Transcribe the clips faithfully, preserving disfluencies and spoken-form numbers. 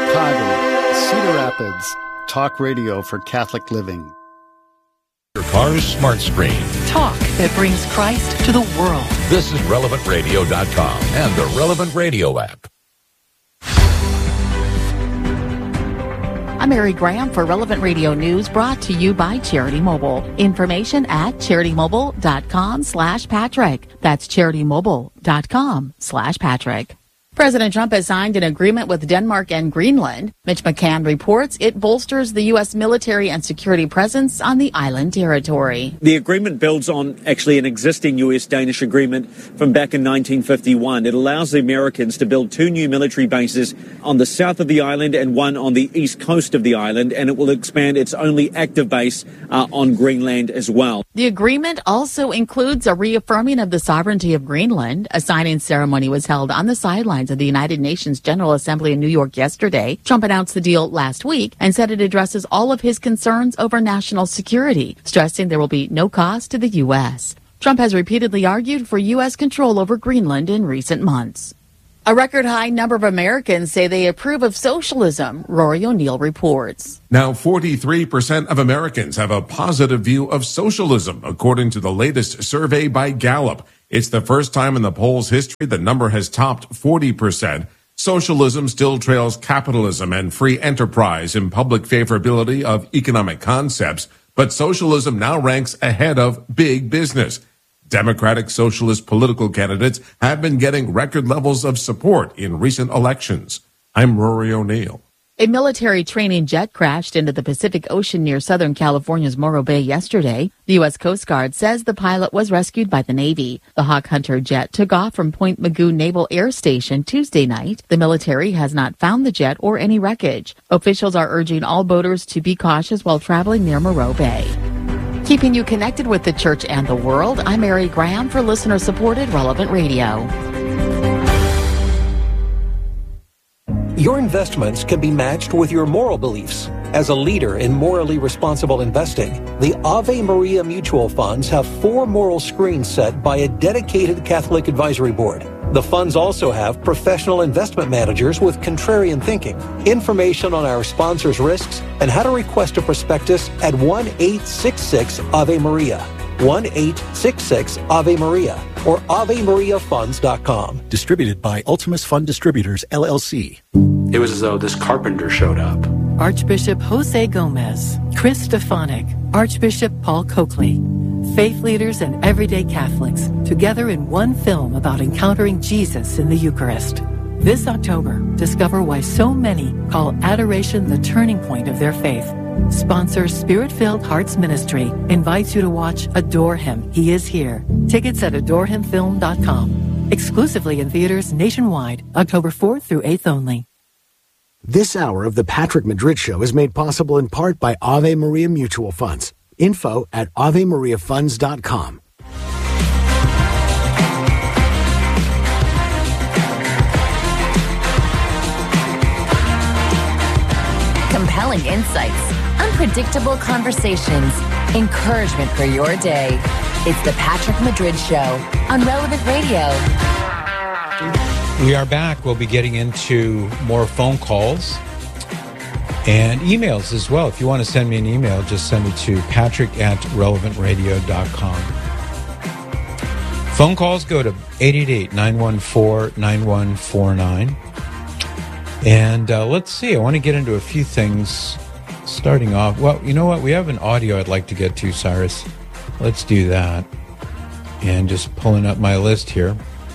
Chicago, Cedar Rapids, talk radio for Catholic living. Your car's smart screen. Talk that brings Christ to the world. This is relevant radio dot com and the Relevant Radio app. I'm Mary Graham for Relevant Radio News, brought to you by Charity Mobile. Information at charitymobile.com slash Patrick. That's charitymobile.com slash Patrick. President Trump has signed an agreement with Denmark and Greenland. Mitch McCann reports it bolsters the U S military and security presence on the island territory. The agreement builds on actually an existing U S-Danish agreement from back in nineteen fifty-one. It allows the Americans to build two new military bases on the south of the island and one on the east coast of the island, and it will expand its only active base uh, on Greenland as well. The agreement also includes a reaffirming of the sovereignty of Greenland. A signing ceremony was held on the sidelines of the United Nations General Assembly in New York yesterday. Trump announced the deal last week and said it addresses all of his concerns over national security, stressing there will be no cost to the U S. Trump has repeatedly argued for U S control over Greenland in recent months. A record high number of Americans say they approve of socialism, Rory O'Neill reports. Now, forty-three percent of Americans have a positive view of socialism, according to the latest survey by Gallup. It's the first time in the poll's history the number has topped forty percent. Socialism still trails capitalism and free enterprise in public favorability of economic concepts, but socialism now ranks ahead of big business. Democratic socialist political candidates have been getting record levels of support in recent elections. I'm Rory O'Neill. A military training jet crashed into the Pacific Ocean near Southern California's Morro Bay yesterday. The U S Coast Guard says the pilot was rescued by the Navy. The Hawk Hunter jet took off from Point Mugu Naval Air Station Tuesday night. The military has not found the jet or any wreckage. Officials are urging all boaters to be cautious while traveling near Morro Bay. Keeping you connected with the church and the world, I'm Mary Graham for listener-supported Relevant Radio. Your investments can be matched with your moral beliefs. As a leader in morally responsible investing, the Ave Maria Mutual Funds have four moral screens set by a dedicated Catholic advisory board. The funds also have professional investment managers with contrarian thinking. Information on our sponsors' risks and how to request a prospectus at one eight six six Ave Maria. one eight six six Ave Maria or ave maria funds dot com. Distributed by Ultimus Fund Distributors, L L C. It was as though this carpenter showed up. Archbishop Jose Gomez, Chris Stefanik, Archbishop Paul Coakley. Faith leaders and everyday Catholics together in one film about encountering Jesus in the Eucharist. This October, discover why so many call adoration the turning point of their faith. Sponsor Spirit-Filled Hearts Ministry invites you to watch Adore Him, He Is Here. Tickets at adore him film dot com. Exclusively in theaters nationwide, October fourth through eighth only. This hour of the Patrick Madrid Show is made possible in part by Ave Maria Mutual Funds. Info at ave maria funds dot com. Compelling insights, unpredictable conversations, encouragement for your day. It's the Patrick Madrid Show on Relevant Radio. We are back. We'll be getting into more phone calls and emails as well. If you want to send me an email, just send it to patrick at relevant radio dot com. Phone calls go to eight eight eight, nine one four, nine one four nine. And uh, let's see, I want to get into a few things starting off. Well, you know what? We have an audio I'd like to get to, Cyrus. Let's do that. And just pulling up my list here.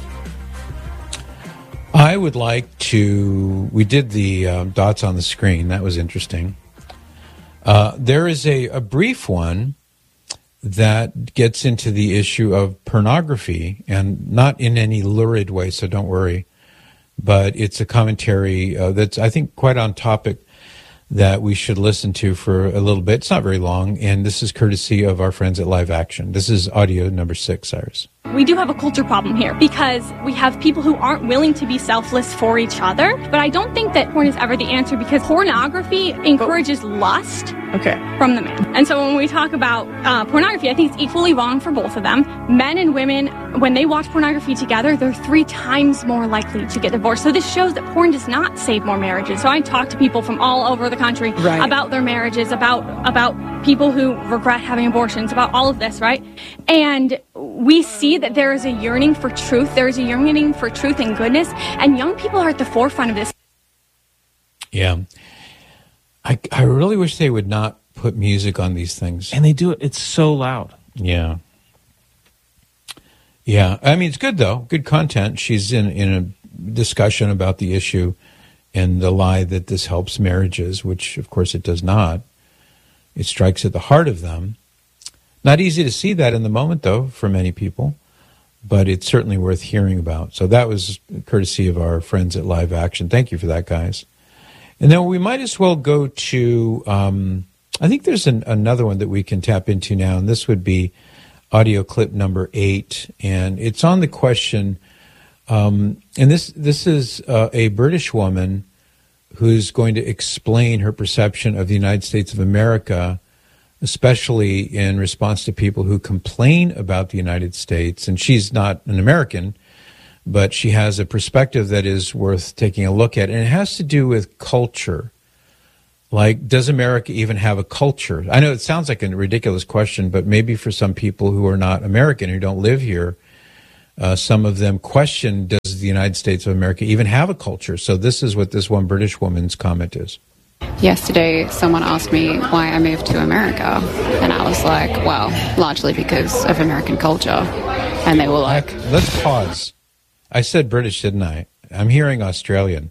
I would like to, we did the uh, dots on the screen. That was interesting. Uh, there is a, a brief one that gets into the issue of pornography, and not in any lurid way, so don't worry. But it's a commentary uh, that's, I think, quite on topic. that we should listen to for a little bit. It's not very long, and this is courtesy of our friends at Live Action. This is audio number six, Cyrus. We do have a culture problem here because we have people who aren't willing to be selfless for each other. But I don't think that porn is ever the answer because pornography encourages lust okay. from the man. And so when we talk about uh, pornography, I think it's equally wrong for both of them. Men and women, when they watch pornography together, they're three times more likely to get divorced. So this shows that porn does not save more marriages. So I talk to people from all over the country right. about their marriages, about about people who regret having abortions, about all of this, right? And we see that there is a yearning for truth. There is a yearning for truth and goodness. And young people are at the forefront of this. Yeah. I, I really wish they would not put music on these things. And they do it. It's so loud. Yeah. Yeah. I mean, it's good, though. Good content. She's in, in a discussion about the issue and the lie that this helps marriages, which, of course, it does not. It strikes at the heart of them. Not easy to see that in the moment, though, for many people, but it's certainly worth hearing about. So that was courtesy of our friends at Live Action. Thank you for that, guys. And then we might as well go to, um, I think there's an, another one that we can tap into now, and this would be audio clip number eight. And it's on the question, um, and this, this is uh, a British woman who's going to explain her perception of the United States of America, especially in response to people who complain about the United States. And she's not an American, but she has a perspective that is worth taking a look at. And it has to do with culture. Like, does America even have a culture? I know it sounds like a ridiculous question, but maybe for some people who are not American, who don't live here, uh, some of them question, does the United States of America even have a culture? So this is what this one British woman's comment is. Yesterday, someone asked me why I moved to America, and I was like, well, largely because of American culture. And they were like... Let's pause. I said British, didn't I? I'm hearing Australian.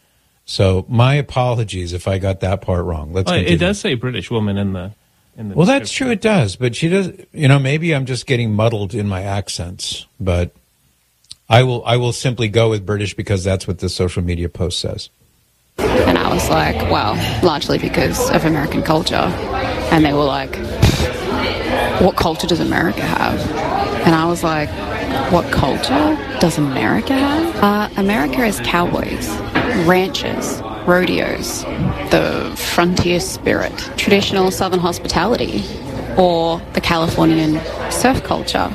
So my apologies if I got that part wrong. Let's well, it does say British woman in the... In the well, that's true, it does. But she does... You know, maybe I'm just getting muddled in my accents, but I will, I will simply go with British because that's what the social media post says. And I was like, well, largely because of American culture. And they were like, what culture does America have? And I was like, what culture does America have? Uh, America has cowboys, ranchers, rodeos, the frontier spirit, traditional Southern hospitality, or the Californian surf culture,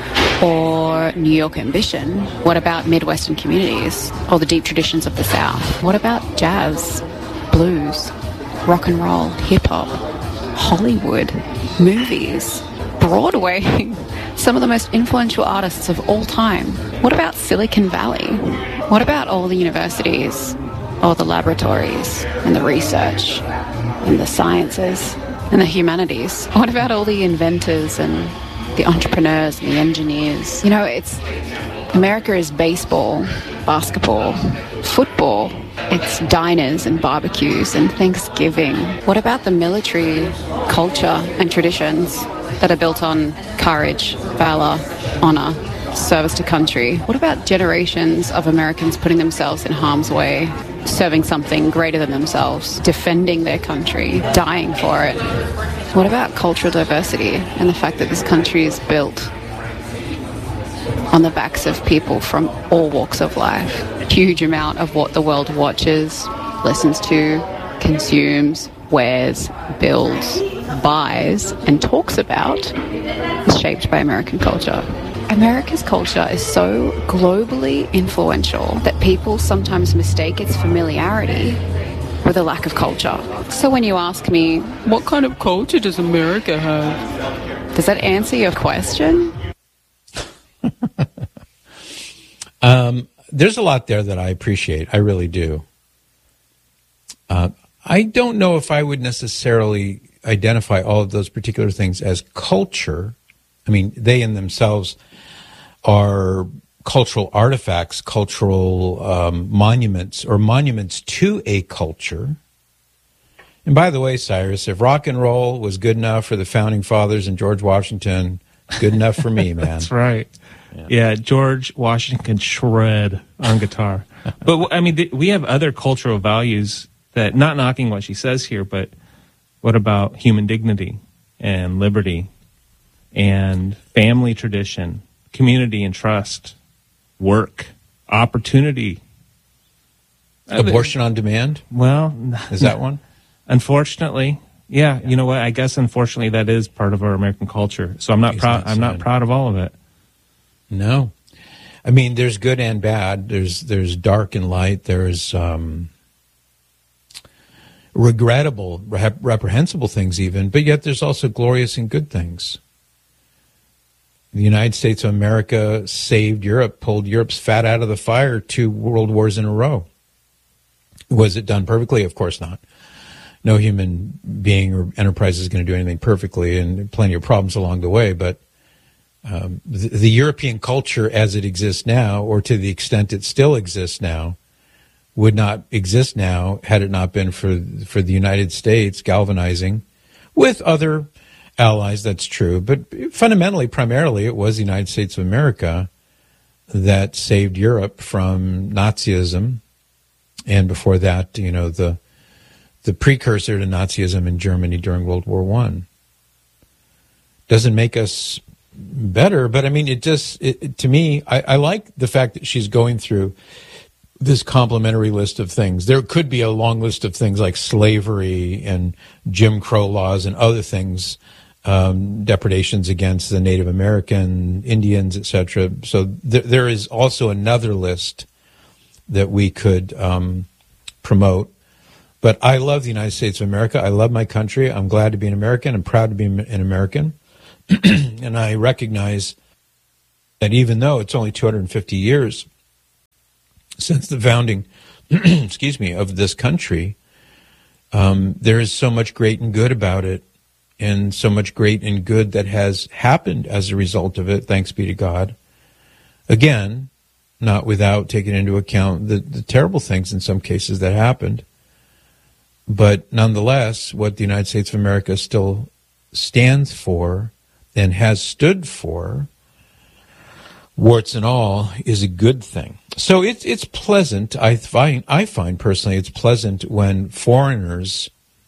or New York ambition. What about Midwestern communities or the deep traditions of the South? What about jazz, blues, rock and roll, hip-hop, Hollywood, movies, Broadway, some of the most influential artists of all time? What about Silicon Valley? What about all the universities, all the laboratories, and the research, and the sciences, and the humanities? What about all the inventors and the entrepreneurs and the engineers? You know, it's America is baseball, basketball, football. It's diners and barbecues and Thanksgiving. What about the military culture and traditions that are built on courage, valor, honor, service to country? What about generations of Americans putting themselves in harm's way, serving something greater than themselves, defending their country, dying for it? What about cultural diversity and the fact that this country is built on the backs of people from all walks of life? A huge amount of what the world watches, listens to, consumes, wears, builds, buys, and talks about is shaped by American culture. America's culture is so globally influential that people sometimes mistake its familiarity with a lack of culture. So when you ask me, what kind of culture does America have? Does that answer your question? um, there's a lot there that I appreciate. I really do. Uh, I don't know if I would necessarily identify all of those particular things as culture. I mean, they in themselves are cultural artifacts, cultural um, monuments, or monuments to a culture. And by the way, Cyrus, if rock and roll was good enough for the Founding Fathers and George Washington, good enough for me, man. That's right. Yeah. yeah, George Washington can shred on guitar. But, I mean, th- we have other cultural values that, not knocking what she says here, but what about human dignity and liberty and family tradition, community and trust, work, opportunity? Abortion on demand? Well, is that one? Unfortunately, yeah, yeah. You know what? I guess unfortunately that is part of our American culture. So I'm not proud. I'm not proud of all of it. No, I mean there's good and bad. There's there's dark and light. There's um, regrettable, rep- reprehensible things even, but yet there's also glorious and good things. The United States of America saved Europe, pulled Europe's fat out of the fire two world wars in a row. Was it done perfectly? Of course not. No human being or enterprise is going to do anything perfectly, and plenty of problems along the way. But um, the, the European culture as it exists now, or to the extent it still exists now, would not exist now had it not been for for the United States galvanizing with other allies. That's true. But fundamentally, primarily, it was the United States of America that saved Europe from Nazism. And before that, you know, the the precursor to Nazism in Germany during World War One. Doesn't make us better, but I mean, it just, it, it, to me, I, I like the fact that she's going through this complimentary list of things. There could be a long list of things like slavery and Jim Crow laws and other things, um, depredations against the Native American, Indians, et cetera. So th- there is also another list that we could um, promote. But I love the United States of America. I love my country. I'm glad to be an American. I'm proud to be an American. And I recognize that even though it's only two hundred fifty years since the founding, excuse me, of this country, um, there is so much great and good about it, and so much great and good that has happened as a result of it, thanks be to God. Again, not without taking into account the, the terrible things in some cases that happened. But nonetheless, what the United States of America still stands for and has stood for, warts and all, is a good thing. So it's it's pleasant. I find I find personally it's pleasant when foreigners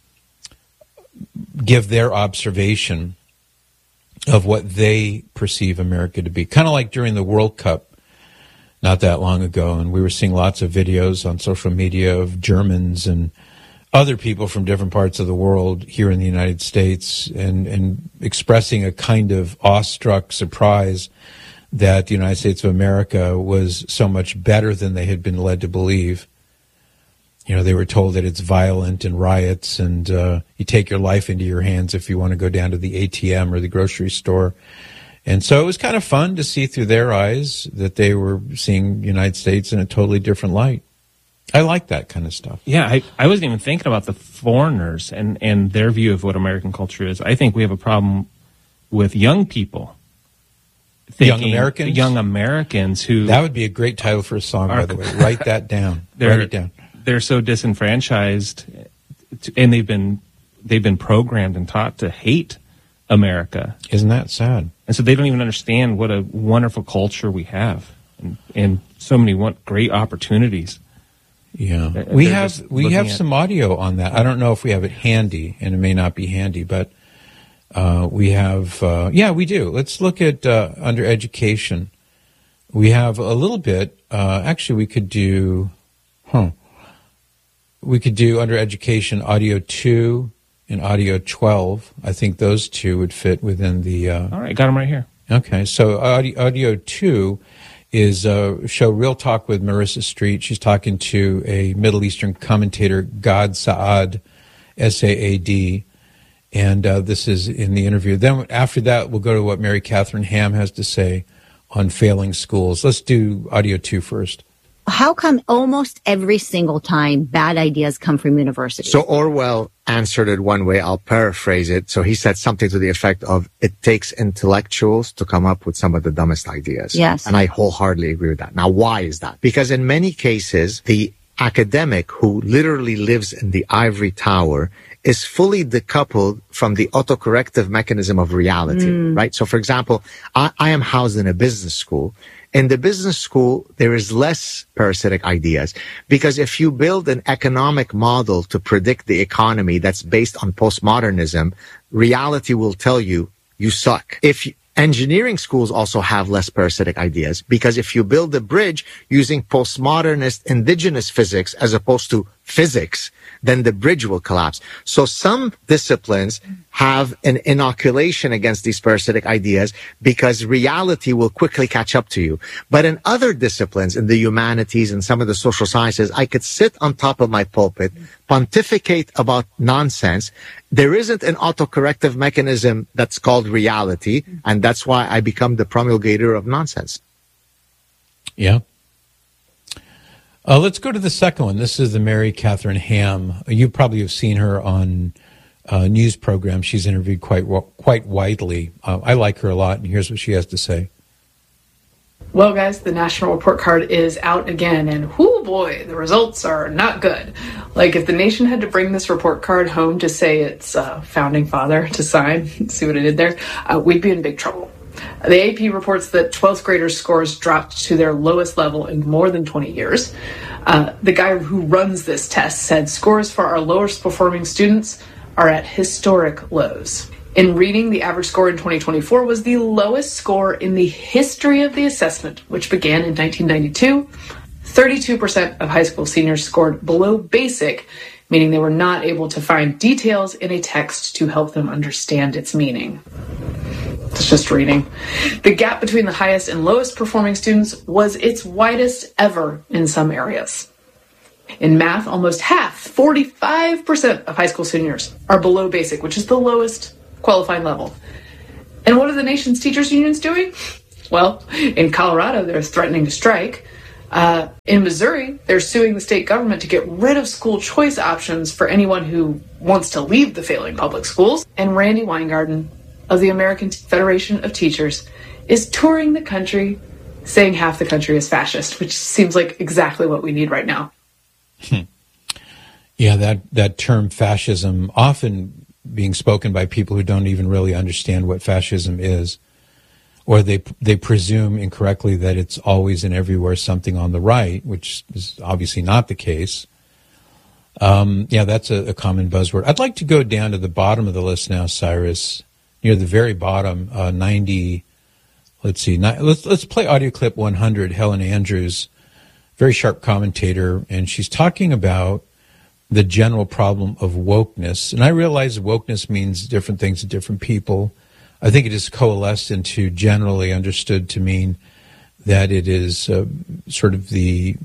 give their observation of what they perceive America to be. Kind of like during the World Cup not that long ago, and we were seeing lots of videos on social media of Germans and other people from different parts of the world here in the United States, and, and expressing a kind of awestruck surprise that the United States of America was so much better than they had been led to believe. You know, they were told that it's violent and riots, and uh, you take your life into your hands if you want to go down to the A T M or the grocery store. And so it was kind of fun to see through their eyes that they were seeing the United States in a totally different light. I like that kind of stuff. Yeah, I, I wasn't even thinking about the foreigners and, and their view of what American culture is. I think we have a problem with young people. Young Americans? Young Americans who... That would be a great title for a song, are, by the way. Write that down. Write it down. They're so disenfranchised, and they've been they've been programmed and taught to hate America. Isn't that sad? And so they don't even understand what a wonderful culture we have, and, and so many one, great opportunities. Yeah, They're we have we have at, some audio on that. I don't know if we have it handy, and it may not be handy, but uh, we have. Uh, yeah, we do. Let's look at uh, under education. We have a little bit. Uh, actually, we could do. Huh. We could do under education audio two and audio twelve. I think those two would fit within the. Uh, All right, got them right here. Okay, so audio, audio two is a show Real Talk with Marissa Street. She's talking to a Middle Eastern commentator, Gad Saad, S A A D, and uh, this is in the interview. Then after that, we'll go to what Mary Catherine Ham has to say on failing schools. Let's do audio two first. How come almost every single time bad ideas come from universities? So Orwell answered it one way. I'll paraphrase it. So he said something to the effect of, it takes intellectuals to come up with some of the dumbest ideas. Yes. And I wholeheartedly agree with that. Now, why is that? Because in many cases, the academic who literally lives in the ivory tower is fully decoupled from the autocorrective mechanism of reality, mm. right? So, for example, I, I am housed in a business school. In the business school, there is less parasitic ideas because if you build an economic model to predict the economy that's based on postmodernism, reality will tell you, you suck. If you, Engineering schools also have less parasitic ideas because if you build a bridge using postmodernist indigenous physics as opposed to physics, then the bridge will collapse. So some disciplines have an inoculation against these parasitic ideas because reality will quickly catch up to you. But in other disciplines, in the humanities and some of the social sciences, I could sit on top of my pulpit, pontificate about nonsense. There isn't an autocorrective mechanism that's called reality, and that's why I become the promulgator of nonsense. Yeah. Uh, let's go to the second one. This is the Mary Catherine Ham. You probably have seen her on uh, news programs. She's interviewed quite quite widely. Uh, I like her a lot, and here's what she has to say. Well, guys, the national report card is out again, and whoo boy, the results are not good. Like, if the nation had to bring this report card home to say its uh, founding father to sign, see what I did there, uh, we'd be in big trouble. The A P reports that twelfth graders' scores dropped to their lowest level in more than twenty years. Uh, the guy who runs this test said scores for our lowest performing students are at historic lows. In reading, the average score in twenty twenty-four was the lowest score in the history of the assessment, which began in nineteen ninety-two. thirty-two percent of high school seniors scored below basic, meaning they were not able to find details in a text to help them understand its meaning. It's just reading. The gap between the highest and lowest performing students was its widest ever in some areas. In math, almost half, forty-five percent of high school seniors are below basic, which is the lowest qualifying level. And what are the nation's teachers unions doing? Well, in Colorado, they're threatening to strike. Uh, in Missouri, they're suing the state government to get rid of school choice options for anyone who wants to leave the failing public schools. And Randy Weingarten of the American Federation of Teachers is touring the country saying half the country is fascist, which seems like exactly what we need right now. Hmm. Yeah, that, that term fascism often being spoken by people who don't even really understand what fascism is, or they they presume incorrectly that it's always and everywhere something on the right, which is obviously not the case. Um, yeah, that's a, a common buzzword. I'd like to go down to the bottom of the list now, Cyrus, near the very bottom, uh, ninety. Let's see. Ni- let's let's play audio clip one hundred. Helen Andrews, very sharp commentator, and she's talking about the general problem of wokeness. And I realize wokeness means different things to different people. I think it is coalesced into generally understood to mean that it is uh, sort of the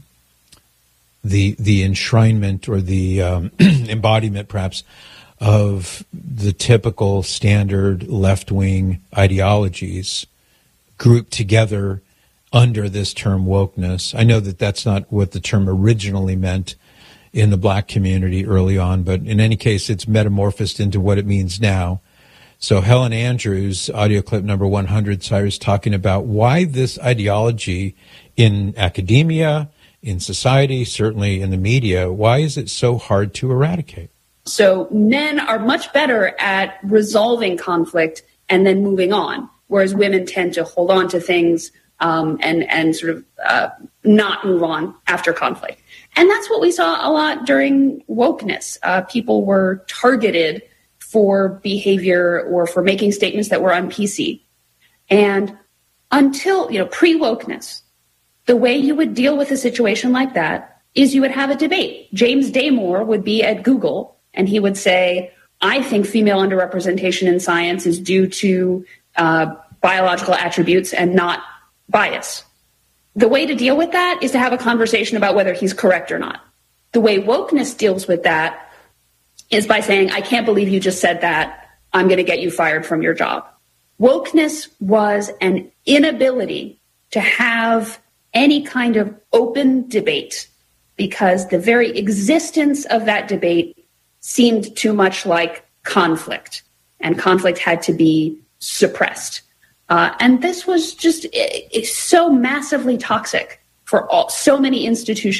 the the enshrinement or the um, embodiment, perhaps, of the typical standard left-wing ideologies grouped together under this term wokeness. I know that that's not what the term originally meant in the black community early on, but in any case, it's metamorphosed into what it means now. So Helen Andrews, audio clip number one hundred, Cyrus, talking about why this ideology in academia, in society, certainly in the media, why is it so hard to eradicate? So men are much better at resolving conflict and then moving on, whereas women tend to hold on to things um, and, and sort of uh, not move on after conflict. And that's what we saw a lot during wokeness. Uh, people were targeted for behavior or for making statements that were un-P C. And until, you know, pre-wokeness, the way you would deal with a situation like that is you would have a debate. James Damore would be at Google and he would say, I think female underrepresentation in science is due to uh, biological attributes and not bias. The way to deal with that is to have a conversation about whether he's correct or not. The way wokeness deals with that is by saying, I can't believe you just said that. I'm going to get you fired from your job. Wokeness was an inability to have any kind of open debate because the very existence of that debate seemed too much like conflict, and conflict had to be suppressed. Uh, and this was just it, it's so massively toxic for all, so many institutions,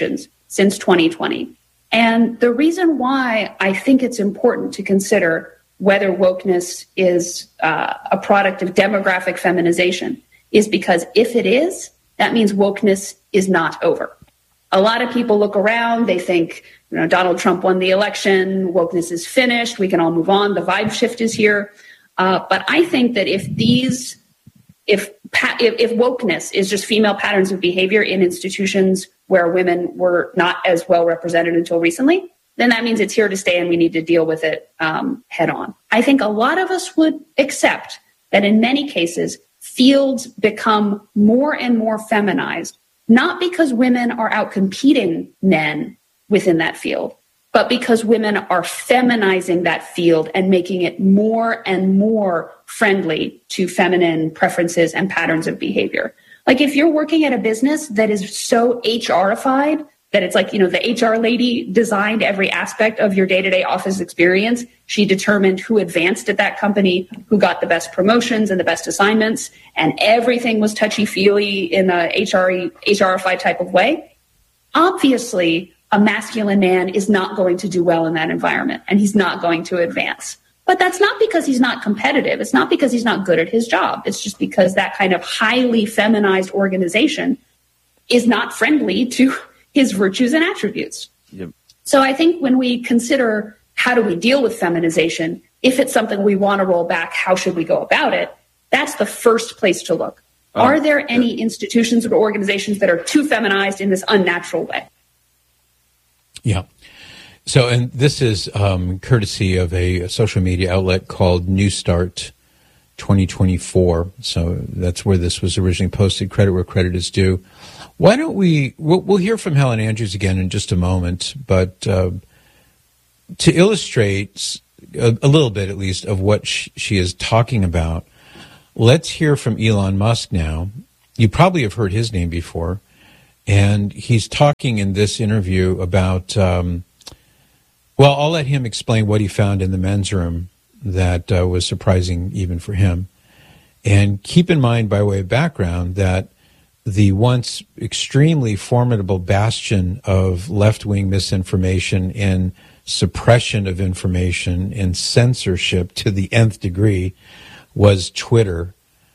since twenty twenty. And the reason why I think it's important to consider whether wokeness is uh, a product of demographic feminization is because if it is, that means wokeness is not over. A lot of people look around, they think, you know, Donald Trump won the election, wokeness is finished, we can all move on, the vibe shift is here. Uh, but I think that if these, if, if if wokeness is just female patterns of behavior in institutions where women were not as well represented until recently, then that means it's here to stay and we need to deal with it um, head on. I think a lot of us would accept that in many cases, fields become more and more feminized, not because women are out competing men within that field, but because women are feminizing that field and making it more and more friendly to feminine preferences and patterns of behavior. Like if you're working at a business that is so H R-ified that it's like, you know, the H R lady designed every aspect of your day-to-day office experience. She determined who advanced at that company, who got the best promotions and the best assignments, and everything was touchy-feely in a H R, H R-ified type of way. Obviously, a masculine man is not going to do well in that environment, and he's not going to advance. But that's not because he's not competitive. It's not because he's not good at his job. It's just because that kind of highly feminized organization is not friendly to his virtues and attributes. Yep. So I think when we consider how do we deal with feminization, if it's something we want to roll back, how should we go about it? That's the first place to look. Um, Are there any yeah. institutions or organizations that are too feminized in this unnatural way? Yeah. So, and this is um, courtesy of a, a social media outlet called New Start twenty twenty-four. So that's where this was originally posted. Credit where credit is due. Why don't we, we'll, we'll hear from Helen Andrews again in just a moment, but uh, to illustrate a, a little bit, at least, of what she, she is talking about, let's hear from Elon Musk now. You probably have heard his name before, and he's talking in this interview about, um, well, I'll let him explain what he found in the men's room that uh, was surprising even for him. And keep in mind, by way of background, that the once extremely formidable bastion of left-wing misinformation and suppression of information and censorship to the nth degree was Twitter.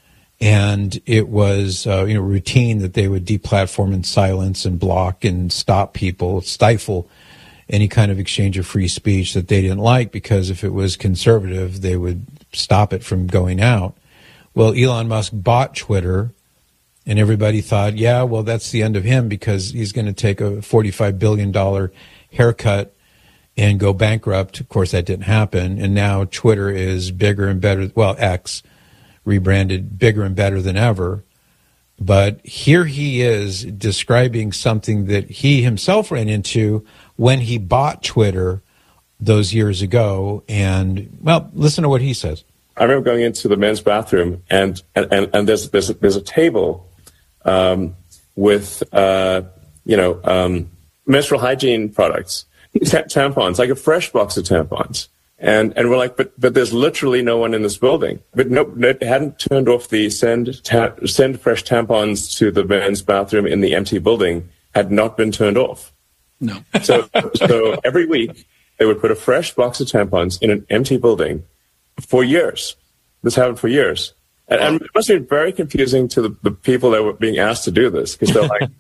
And it was uh, you know, routine that they would deplatform and silence and block and stop people, stifle any kind of exchange of free speech that they didn't like, because if it was conservative, they would stop it from going out. Well, Elon Musk bought Twitter, and everybody thought, yeah, well, that's the end of him because he's going to take a forty-five billion dollars haircut and go bankrupt. Of course, that didn't happen. And now Twitter is bigger and better. Well, X, rebranded, bigger and better than ever. But here he is describing something that he himself ran into when he bought Twitter those years ago. And, well, listen to what he says. I remember going into the men's bathroom, and and, and, and there's, there's, a, there's a table um, with, uh, you know, um, menstrual hygiene products, t- tampons, like a fresh box of tampons. And and we're like, but but there's literally no one in this building. But no, it hadn't turned off the send ta- send fresh tampons to the men's bathroom in the empty building, had not been turned off. No. So so every week they would put a fresh box of tampons in an empty building for years. This happened for years. And, and it must have been very confusing to the, the people that were being asked to do this, because they're like,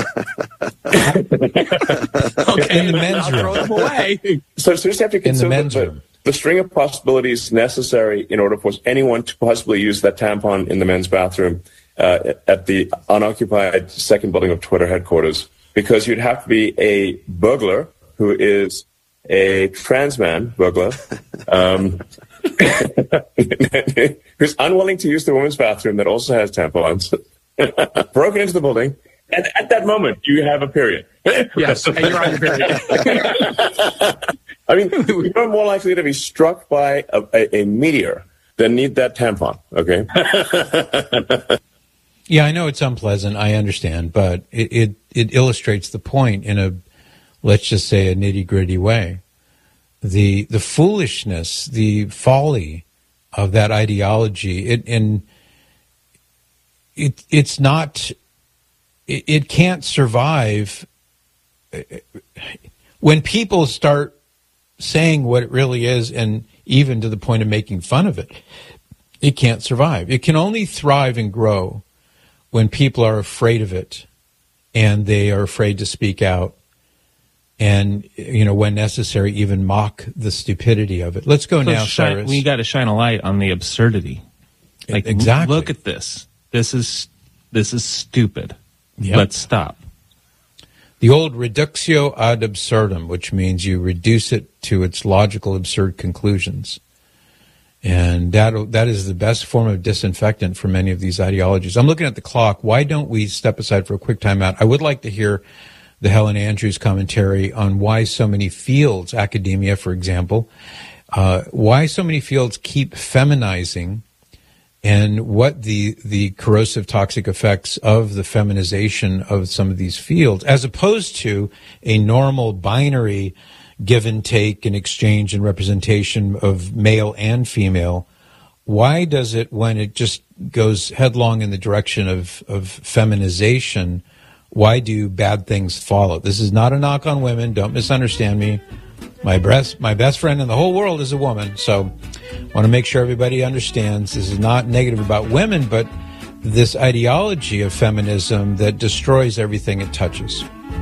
okay, in the men's room. Throw them away. So, so just have to consider the, the, the string of possibilities necessary in order for anyone to possibly use that tampon in the men's bathroom uh, at the unoccupied second building of Twitter headquarters, because you'd have to be a burglar who is a trans man burglar. Um, who's unwilling to use the women's bathroom that also has tampons, broken into the building, and at that moment you have a period. Yes, and you're on your period. I mean, you're more likely to be struck by a, a, a meteor than need that tampon, okay? Yeah, I know it's unpleasant, I understand, but it, it, it illustrates the point in a, let's just say, a nitty-gritty way. The the foolishness, the folly of that ideology, it and it it's not, it, it can't survive when people start saying what it really is, and even to the point of making fun of it, it can't survive. It can only thrive and grow when people are afraid of it and they are afraid to speak out and, you know, when necessary, even mock the stupidity of it. Let's go so now, shine, Cyrus. We got to shine a light on the absurdity. Like, exactly. Look at this. This is this is stupid. Yep. Let's stop. The old reductio ad absurdum, which means you reduce it to its logical, absurd conclusions. And that that is the best form of disinfectant for many of these ideologies. I'm looking at the clock. Why don't we step aside for a quick timeout? I would like to hear the Helen Andrews commentary on why so many fields, academia, for example, uh, why so many fields keep feminizing, and what the the corrosive toxic effects of the feminization of some of these fields, as opposed to a normal binary give and take and exchange and representation of male and female. Why does it, when it just goes headlong in the direction of, of feminization, why do bad things follow? This is not a knock on women. Don't misunderstand me. My best, my best friend in the whole world is a woman, so I want to make sure everybody understands this is not negative about women, but this ideology of feminism that destroys everything it touches.